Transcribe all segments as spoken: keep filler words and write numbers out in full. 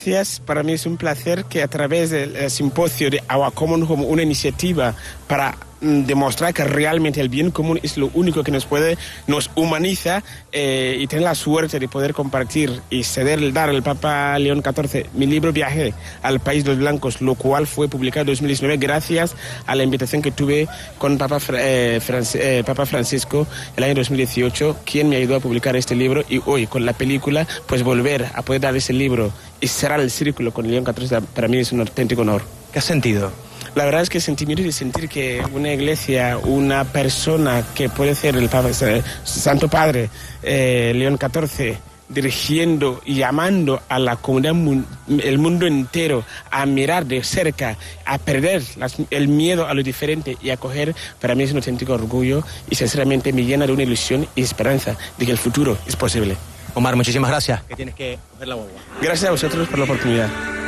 Gracias, para mí es un placer que a través del simposio de Our Common Home, una iniciativa para mm, demostrar que realmente el bien común es lo único que nos puede, nos humaniza eh, y tener la suerte de poder compartir y ceder, dar al Papa León catorce mi libro Viaje al País de los Blancos, lo cual fue publicado en dos mil diecinueve gracias a la invitación que tuve con Papa, eh, Franci- eh, Papa Francisco el año dos mil dieciocho, quien me ayudó a publicar este libro, y hoy con la película pues volver a poder dar ese libro y cerrar el círculo con León catorce para mí es un auténtico honor. ¿Qué has sentido? La verdad es que el sentimiento de sentir que una iglesia, una persona que puede ser el Papa, el Santo Padre, eh, León catorce, dirigiendo y llamando a la comunidad, el mundo entero, a mirar de cerca, a perder las, el miedo a lo diferente y a acoger, para mí es un auténtico orgullo y sinceramente me llena de una ilusión y esperanza de que el futuro es posible. Omar, muchísimas gracias. Que tienes que coger la guagua. Gracias a vosotros por la oportunidad.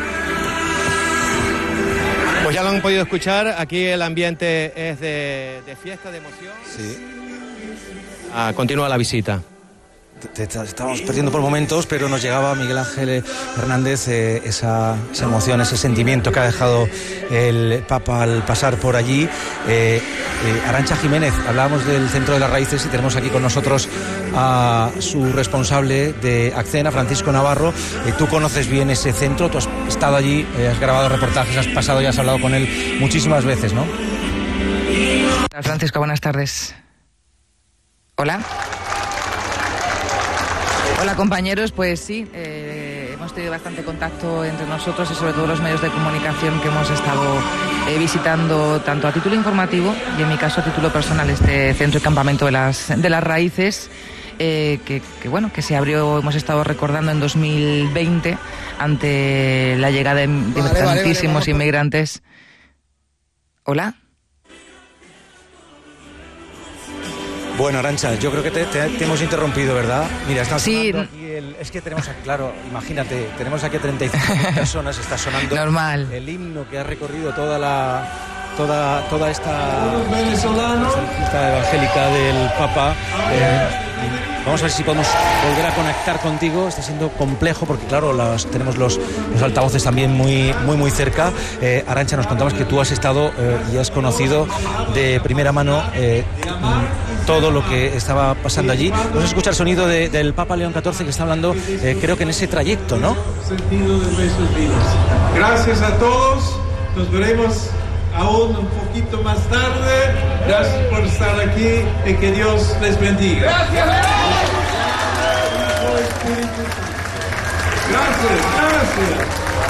Pues ya lo han podido escuchar, aquí el ambiente es de, de fiesta, de emoción. Sí. Ah, continúa la visita. Te, te, estábamos perdiendo por momentos, pero nos llegaba Miguel Ángel Hernández eh, esa, esa emoción, ese sentimiento que ha dejado el Papa al pasar por allí. Eh, eh, Arantxa Jiménez, hablábamos del Centro de las Raíces y tenemos aquí con nosotros a su responsable de Accena, Francisco Navarro. Eh, tú conoces bien ese centro, tú has estado allí, eh, has grabado reportajes, has pasado y has hablado con él muchísimas veces, ¿no? Hola, Francisco, buenas tardes. Hola. Hola compañeros, pues sí, eh, hemos tenido bastante contacto entre nosotros y sobre todo los medios de comunicación que hemos estado eh, visitando tanto a título informativo y en mi caso a título personal este centro y campamento de las, de las raíces eh, que, que bueno, que se abrió, hemos estado recordando en dos mil veinte ante la llegada de, de vale, tantísimos vale, vale, inmigrantes. Hola. Bueno, Arantxa, yo creo que te, te, te hemos interrumpido, ¿verdad? Mira, está sí. sonando aquí el... Es que tenemos aquí, claro, imagínate, tenemos aquí a treinta y cinco personas, está sonando normal el himno que ha recorrido toda la... toda, toda esta... esta evangélica del Papa. Eh, vamos a ver si podemos volver a conectar contigo. Está siendo complejo porque, claro, las, tenemos los, los altavoces también muy, muy, muy cerca. Eh, Arantxa, nos contabas que tú has estado eh, y has conocido de primera mano eh, todo lo que estaba pasando allí. Vamos a escuchar el sonido de, del Papa León catorce que está hablando, eh, creo que en ese trayecto, ¿no? Gracias a todos. Nos veremos aún un poquito más tarde. Gracias por estar aquí y que Dios les bendiga. Gracias. Gracias, gracias.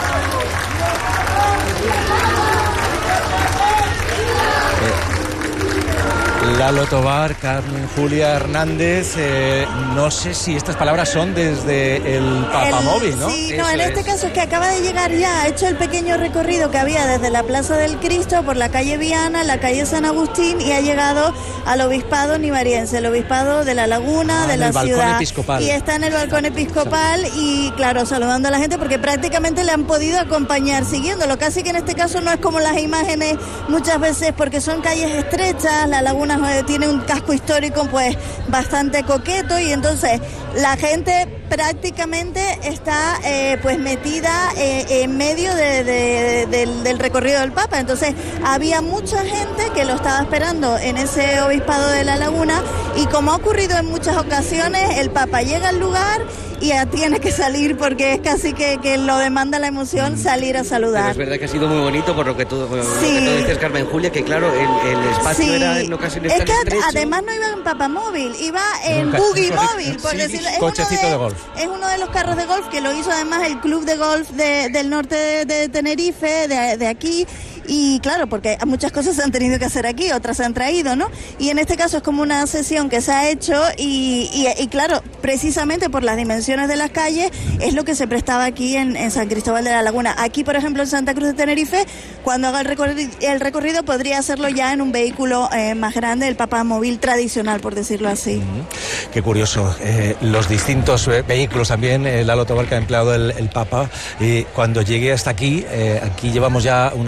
Lalo Tobar, Carmen Julia Hernández, eh, no sé si estas palabras son desde el Papamóvil, ¿no? Sí, no, en este es. caso es que acaba de llegar ya, ha hecho el pequeño recorrido que había desde la Plaza del Cristo por la calle Viana, la calle San Agustín y ha llegado al Obispado Nivariense, el Obispado de La Laguna, ah, de la ciudad. Balcón episcopal. Y está en el balcón episcopal y, claro, saludando a la gente porque prácticamente le han podido acompañar siguiéndolo, casi que en este caso no es como las imágenes muchas veces porque son calles estrechas, la Laguna tiene un casco histórico pues bastante coqueto y entonces la gente prácticamente está eh, pues metida eh, en medio de, de, de, del, del recorrido del Papa. Entonces había mucha gente que lo estaba esperando en ese Obispado de La Laguna y como ha ocurrido en muchas ocasiones, el Papa llega al lugar y ya tiene que salir porque es casi que, que lo demanda la emoción salir a saludar. Pero es verdad que ha sido muy bonito por lo que tú, sí. lo que tú dices, Carmen Julia, que claro, el, el espacio sí. era en ocasiones es tan que estrecho. Además no iba en papamóvil, iba en buggy móvil, por sí, decirlo. Es cochecito uno de, de golf. Es uno de los carros de golf que lo hizo además el club de golf de, del norte de, de Tenerife, de, de aquí. Y claro, porque muchas cosas se han tenido que hacer aquí, otras se han traído, ¿no? Y en este caso es como una sesión que se ha hecho y, y, y claro, precisamente por las dimensiones de las calles es lo que se prestaba aquí en, en San Cristóbal de la Laguna. Aquí, por ejemplo, en Santa Cruz de Tenerife, cuando haga el recorrido, el recorrido podría hacerlo ya en un vehículo eh, más grande, el papamóvil tradicional, por decirlo así. Mm-hmm. Qué curioso. Eh, los distintos eh, vehículos también, el Lalo Tobar que ha empleado el, el Papa. Y cuando llegué hasta aquí, eh, aquí llevamos ya unas... Eh,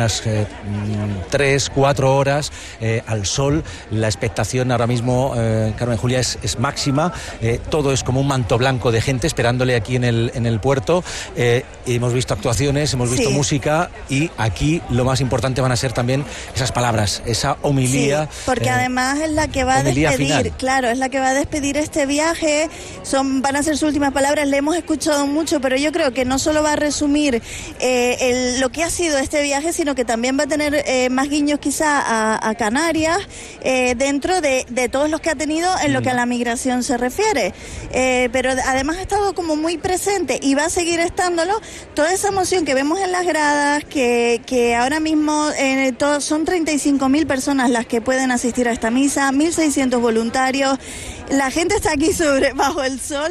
eh, tres, cuatro horas eh, al sol. La expectación ahora mismo, eh, Carmen Julia, es, es máxima. Eh, todo es como un manto blanco de gente esperándole aquí en el, en el puerto. Eh, hemos visto actuaciones, hemos visto sí. música, y aquí lo más importante van a ser también esas palabras, esa homilía. Sí, porque eh, además es la que va a despedir, final. claro, es la que va a despedir este viaje. Son, van a ser sus últimas palabras. Le hemos escuchado mucho, pero yo creo que no solo va a resumir eh, el, lo que ha sido este viaje, sino que también va a tener eh, más guiños quizá a, a Canarias eh, dentro de, de todos los que ha tenido en lo que a la migración se refiere. Eh, pero además ha estado como muy presente y va a seguir estándolo. Toda esa emoción que vemos en las gradas, que, que ahora mismo eh, todo, son treinta y cinco mil personas las que pueden asistir a esta misa, mil seiscientos voluntarios. La gente está aquí sobre bajo el sol.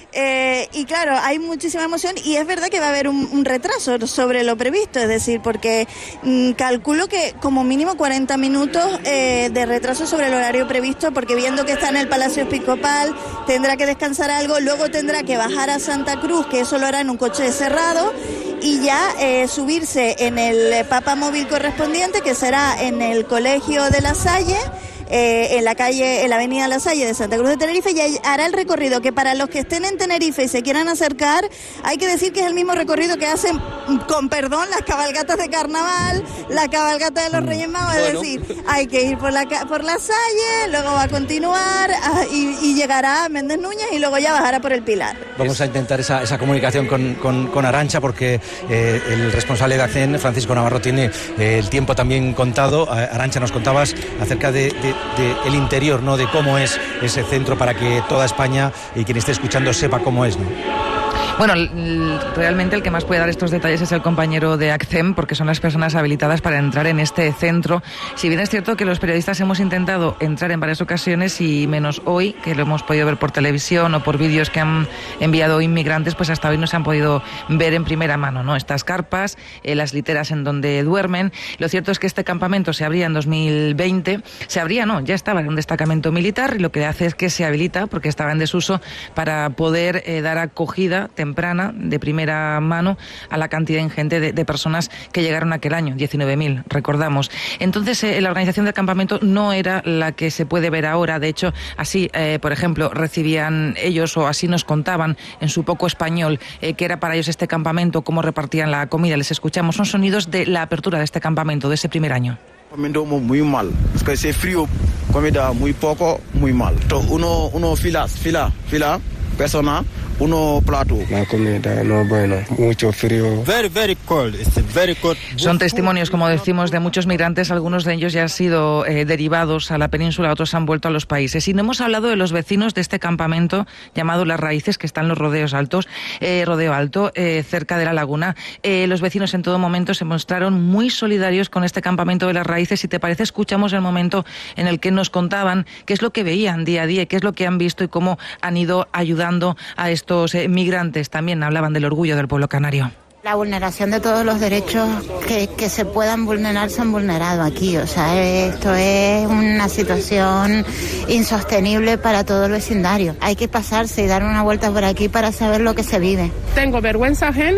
Eh, y claro, hay muchísima emoción, y es verdad que va a haber un, un retraso sobre lo previsto, es decir, porque mmm, calculo que como mínimo cuarenta minutos eh, de retraso sobre el horario previsto, porque viendo que está en el Palacio Episcopal tendrá que descansar algo, luego tendrá que bajar a Santa Cruz, que eso lo hará en un coche cerrado, y ya eh, subirse en el Papa Móvil correspondiente, que será en el Colegio de La Salle, Eh, en la calle, en la avenida La Salle de Santa Cruz de Tenerife, y hará el recorrido que, para los que estén en Tenerife y se quieran acercar, hay que decir que es el mismo recorrido que hacen, con perdón, las cabalgatas de carnaval, la cabalgata de los Reyes Magos. Bueno. Es decir, hay que ir por la por la Salle, luego va a continuar a, y, y llegará a Méndez Núñez, y luego ya bajará por el Pilar. Vamos a intentar esa, esa comunicación con, con, con Arantxa, porque eh, el responsable de ACCEN, Francisco Navarro, tiene eh, el tiempo también contado. Arantxa, nos contabas acerca de, de De el interior, ¿no?, de cómo es ese centro, para que toda España y quien esté escuchando sepa cómo es, ¿no? Bueno, realmente el que más puede dar estos detalles es el compañero de ACCEN, porque son las personas habilitadas para entrar en este centro. Si bien es cierto que los periodistas hemos intentado entrar en varias ocasiones, y menos hoy, que lo hemos podido ver por televisión o por vídeos que han enviado inmigrantes, pues hasta hoy no se han podido ver en primera mano, ¿no?, estas carpas, eh, las literas en donde duermen. Lo cierto es que este campamento se abría en dos mil veinte, se abría, no, ya estaba en un destacamento militar, y lo que hace es que se habilita, porque estaba en desuso, para poder eh, dar acogida temprana, de primera mano, a la cantidad ingente de, de personas que llegaron aquel año, diecinueve mil, recordamos. Entonces, eh, la organización del campamento no era la que se puede ver ahora. De hecho, así, eh, por ejemplo, recibían ellos, o así nos contaban en su poco español, eh, que era para ellos este campamento, cómo repartían la comida. Les escuchamos, son sonidos de la apertura de este campamento, de ese primer año. Comiendo muy mal, es que es frío, comida muy poco, muy mal. Uno, uno filas, fila, fila, persona, uno plato. La comida no es buena, mucho frío. Very, very cold. It's very cold. Son testimonios, como decimos, de muchos migrantes. Algunos de ellos ya han sido eh, derivados a la península, otros han vuelto a los países. Y no hemos hablado de los vecinos de este campamento llamado Las Raíces, que están en los Rodeos Altos, eh, Rodeo Alto, eh, cerca de la laguna. Eh, los vecinos en todo momento se mostraron muy solidarios con este campamento de Las Raíces. Si te parece, escuchamos el momento en el que nos contaban qué es lo que veían día a día, qué es lo que han visto y cómo han ido ayudando a estos eh, migrantes. También hablaban del orgullo del pueblo canario. La vulneración de todos los derechos que, que se puedan vulnerar se han vulnerado aquí. O sea, esto es una situación insostenible para todo el vecindario. Hay que pasarse y dar una vuelta por aquí para saber lo que se vive. Tengo vergüenza ajena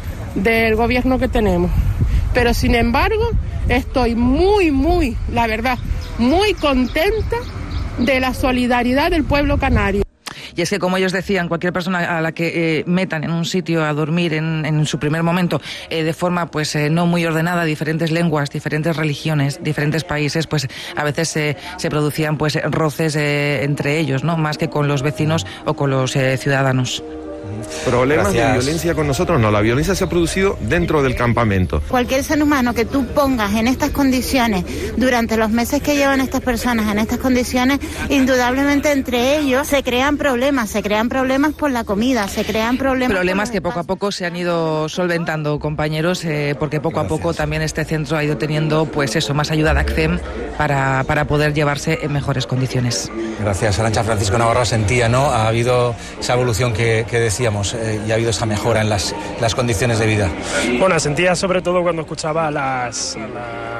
del gobierno que tenemos, pero sin embargo estoy muy, muy, la verdad, muy contenta de la solidaridad del pueblo canario. Y es que, como ellos decían, cualquier persona a la que eh, metan en un sitio a dormir en, en su primer momento eh, de forma pues eh, no muy ordenada, diferentes lenguas, diferentes religiones, diferentes países, pues a veces eh, se producían pues roces eh, entre ellos, ¿no?, más que con los vecinos o con los eh, ciudadanos. Problemas Gracias. de violencia con nosotros, no, la violencia se ha producido dentro del campamento. Cualquier ser humano que tú pongas en estas condiciones, durante los meses que llevan estas personas en estas condiciones, indudablemente entre ellos se crean problemas, se crean problemas por la comida, se crean problemas... Problemas que poco a poco se han ido solventando, compañeros, eh, porque poco Gracias. a poco también este centro ha ido teniendo, pues eso, más ayuda de ACCEN para, para poder llevarse en mejores condiciones. Gracias, Arantxa. Francisco Navarro sentía, ¿no?, ha habido esa evolución que, que decíamos, eh, y ha habido esa mejora en las, las condiciones de vida. Bueno, sentía sobre todo cuando escuchaba a las, a, la,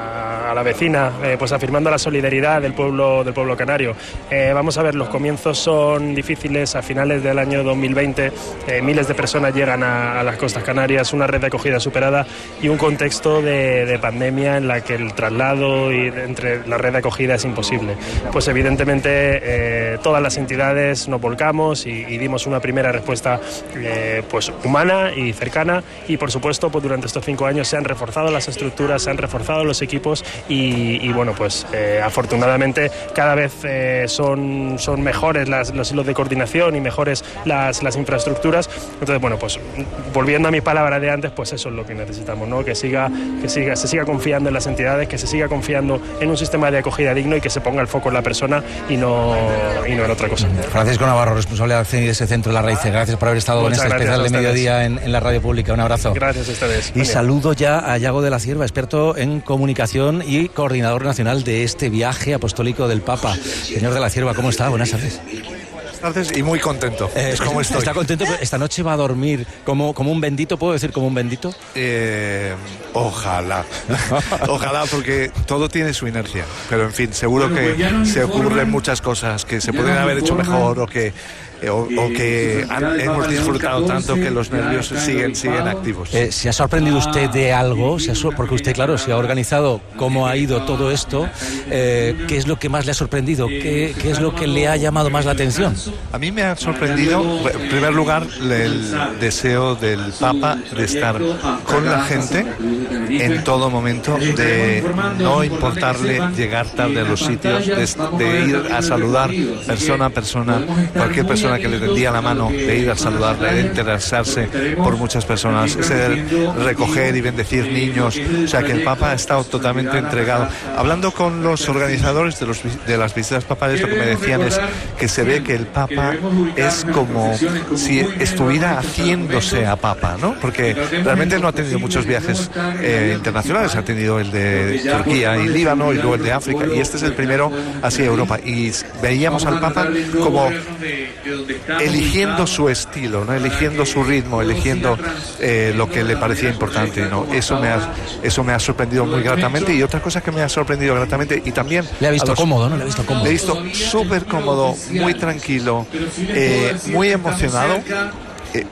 a la vecina, eh, pues afirmando la solidaridad del pueblo, del pueblo canario. Eh, vamos a ver, los comienzos son difíciles. A finales del año dos mil veinte eh, miles de personas llegan a, a las costas canarias, una red de acogida superada y un contexto de, de pandemia en la que el traslado y entre la red de acogida es imposible. Pues evidentemente eh, todas las entidades nos volcamos y, y dimos una primera respuesta eh, pues humana y cercana, y por supuesto pues durante estos cinco años se han reforzado las estructuras, se han reforzado los equipos y, y bueno pues eh, afortunadamente cada vez eh, son, son mejores las, los hilos de coordinación y mejores las, las infraestructuras. Entonces bueno pues volviendo a mi palabra de antes, pues eso es lo que necesitamos, ¿no? Que siga, que siga, se siga confiando en las entidades, que se siga confiando en un sistema de acogida digno y que se ponga el foco en la persona y no, y no en otra cosa. Francisco Navarro, responsable de ese centro de las raíces, gracias por haber estado Muchas en este especial de mediodía en, en la radio pública. Un abrazo. Gracias a ustedes. Y saludo ya a Yago de la Cierva, experto en comunicación y coordinador nacional de este viaje apostólico del Papa. Señor de la Cierva, ¿cómo está? Buenas tardes. Buenas tardes y muy contento. Eh, es como estoy. ¿Está contento? ¿Esta noche va a dormir como, como un bendito? ¿Puedo decir como un bendito? Eh, ojalá. Ojalá, porque todo tiene su inercia. Pero en fin, seguro que se ocurren muchas cosas que se podrían haber hecho mejor o que O, o que han, hemos disfrutado tanto que los nervios siguen siguen activos. Eh, ¿Se ha sorprendido usted de algo? ¿Se ha sor- porque usted, claro, se ha organizado cómo ha ido todo esto. Eh, ¿Qué es lo que más le ha sorprendido? ¿Qué, ¿Qué es lo que le ha llamado más la atención? A mí me ha sorprendido, en primer lugar, el deseo del Papa de estar con la gente en todo momento, de no importarle llegar tarde a los sitios, de, de ir a saludar persona a persona, cualquier persona que le tendía la mano, de ir a saludarle, de interesarse por muchas personas, ese de recoger y bendecir niños. O sea que el Papa ha estado totalmente entregado. Hablando con los organizadores de, los, de las visitas papales, lo que me decían es que se ve que el Papa es como si estuviera haciéndose a Papa, ¿no? Porque realmente no ha tenido muchos viajes eh, internacionales, ha tenido el de Turquía y Líbano y luego el de África, y este es el primero hacia Europa, y veíamos al Papa como eligiendo su estilo, ¿no? Eligiendo su ritmo, eligiendo eh, lo que le parecía importante, ¿no? Eso me ha, eso me ha sorprendido muy gratamente. Y otra cosa que me ha sorprendido gratamente, y también le ha visto los, cómodo, ¿no? Le ha visto cómodo. Le he visto súper cómodo, muy tranquilo, eh, muy emocionado. Eh,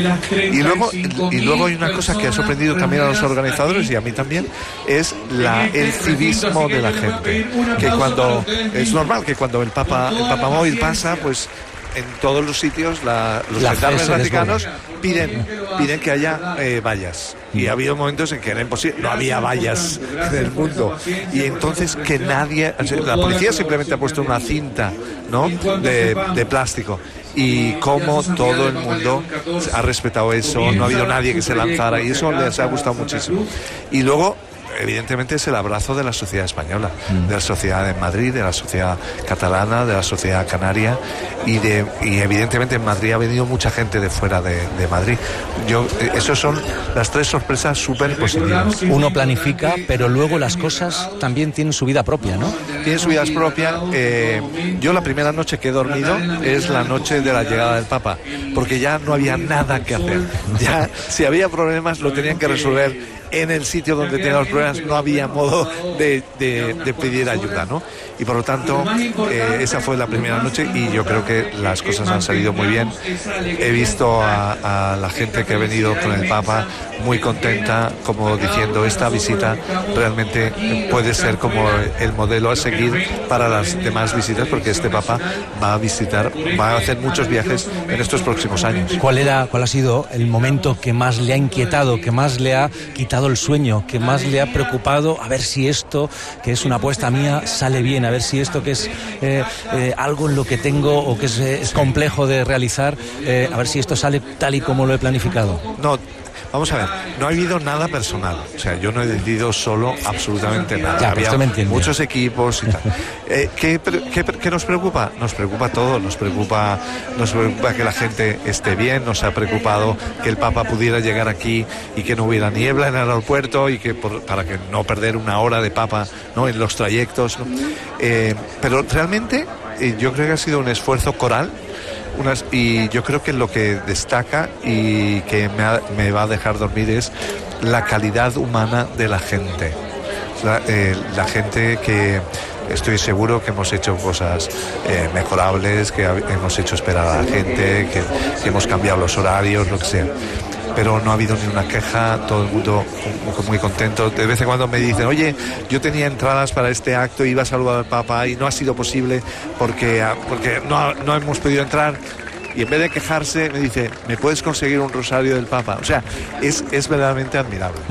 Y luego, y luego hay una cosa que ha sorprendido también a los organizadores y a mí también, es la, el civismo de la gente. Que cuando, es normal que cuando el Papa, el Papa Móvil pasa, pues en todos los sitios la, los gendarmes vaticanos piden, piden que haya eh, vallas. Y ha habido momentos en que era imposible, no había vallas en el mundo. Y entonces que nadie, la policía simplemente ha puesto una cinta, ¿no? de, de plástico. Y cómo todo el mundo ha respetado eso, no ha habido nadie que se lanzara, y eso les ha gustado muchísimo. Y luego, evidentemente, es el abrazo de la sociedad española, de la sociedad de Madrid, de la sociedad catalana, de la sociedad canaria, y de y evidentemente en Madrid ha venido mucha gente de fuera de, de Madrid. Yo, esas son las tres sorpresas súper positivas. Uno planifica, pero luego las cosas también tienen su vida propia, ¿no? Tienen su vida propia. Eh, yo la primera noche que he dormido es la noche de la llegada del Papa, porque ya no había nada que hacer. Ya, si había problemas, lo tenían que resolver en el sitio donde tenían los problemas, no había modo de, de, de pedir ayuda, ¿no? Y por lo tanto, eh, esa fue la primera noche y yo creo que las cosas han salido muy bien. He visto a, a la gente que ha venido con el Papa muy contenta, como diciendo, esta visita realmente puede ser como el modelo a seguir para las demás visitas, porque este Papa va a visitar, va a hacer muchos viajes en estos próximos años. ¿Cuál era, cuál ha sido el momento que más le ha inquietado, que más le ha quitado el sueño, que más le ha preocupado? A ver si esto, que es una apuesta mía, sale bien, a ver si esto, que es eh, eh, algo en lo que tengo o que es, eh, es complejo de realizar, eh, a ver si esto sale tal y como lo he planificado. No. Vamos a ver, no ha habido nada personal. O sea, yo no he decidido solo absolutamente nada. Ya, había muchos equipos y tal. Eh, ¿qué, qué, ¿Qué nos preocupa? Nos preocupa todo. Nos preocupa, nos preocupa que la gente esté bien. Nos ha preocupado que el Papa pudiera llegar aquí y que no hubiera niebla en el aeropuerto y que por, para que no perder una hora de Papa, ¿no? En los trayectos, ¿no? Eh, pero realmente eh, yo creo que ha sido un esfuerzo coral. Unas, y yo creo que lo que destaca y que me, ha, me va a dejar dormir es la calidad humana de la gente. la, eh, la gente que estoy seguro que hemos hecho cosas eh, mejorables, que hemos hecho esperar a la gente, que, que hemos cambiado los horarios, lo que sea. Pero no ha habido ni una queja, todo el mundo muy, muy contento. De vez en cuando me dicen, oye, yo tenía entradas para este acto, iba a saludar al Papa y no ha sido posible porque, porque no, no hemos podido entrar. Y en vez de quejarse me dice, ¿me puedes conseguir un rosario del Papa? O sea, es, es verdaderamente admirable.